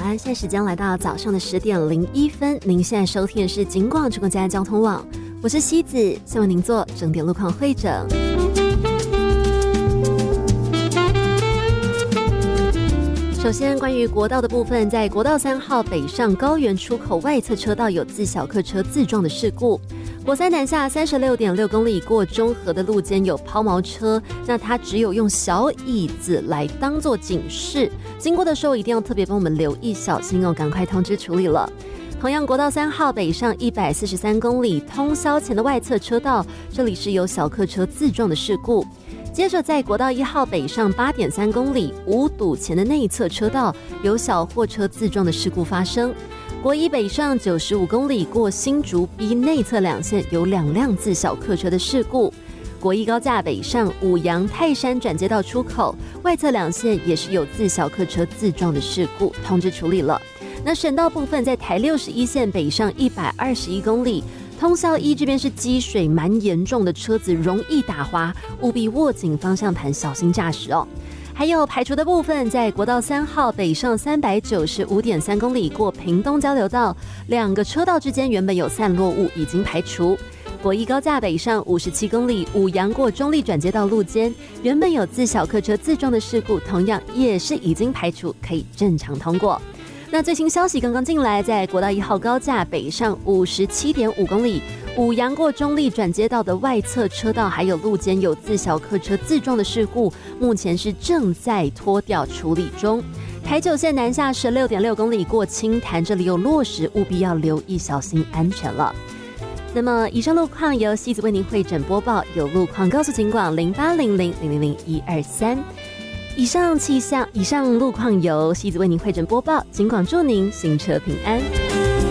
安，现在时间来到早上的10:01，您现在收听的是警广中国家交通网，我是西子，先为您做整点路况汇整。首先，关于国道的部分，在国道3号北上高原出口外侧车道有自小客车自撞的事故。国三南下36.6公里过中和的路肩有抛锚车，那它只有用小椅子来当做警示，经过的时候一定要特别帮我们留意小心哦，赶快通知处理了。同样，国道3号北上143公里通霄前的外侧车道，这里是有小客车自撞的事故。接着在国道1号北上8.3公里五堵前的内侧车道，有小货车自撞的事故发生。国一北上95公里过新竹 B 内侧两线有2辆自小客车的事故。国一高架北上五杨泰山转接道出口外侧两线也是有自小客车自撞的事故，通知处理了。那省道部分，在台61线北上121公里通霄一这边是积水蛮严重的，车子容易打滑，务必握紧方向盘，小心驾驶哦。还有排除的部分，在国道3号北上395.3公里过屏东交流道，2个车道之间原本有散落物，已经排除。国一高架北上57公里五杨过中立转接道路肩，原本有自小客车自撞的事故，同样也是已经排除，可以正常通过。那最新消息刚刚进来，在国道1号高架北上57.5公里五杨过中立转接道的外侧车道还有路肩有自小客车自撞的事故，目前是正在拖吊处理中。台9线南下16.6公里过清潭，这里有落石，务必要留意小心安全了。那么以上路况由西子为您汇整播报，有路况告诉警广0800000123。以上路况由西子为您汇整播报，警广祝您行车平安。